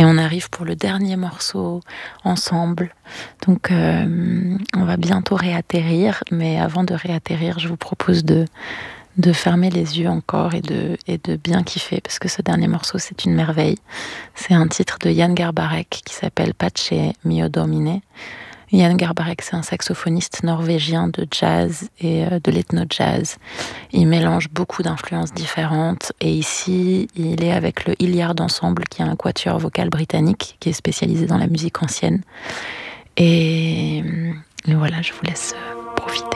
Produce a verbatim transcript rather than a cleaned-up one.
Et on arrive pour le dernier morceau ensemble. Donc euh, on va bientôt réatterrir, mais avant de réatterrir, je vous propose de, de fermer les yeux encore et de, et de bien kiffer, parce que ce dernier morceau, c'est une merveille. C'est un titre de Jan Garbarek qui s'appelle Pace mio domine. Jan Garbarek, c'est un saxophoniste norvégien de jazz et de l'ethno-jazz. Il mélange beaucoup d'influences différentes et ici, il est avec le Hilliard Ensemble, qui est un quatuor vocal britannique qui est spécialisé dans la musique ancienne. Et, et voilà, je vous laisse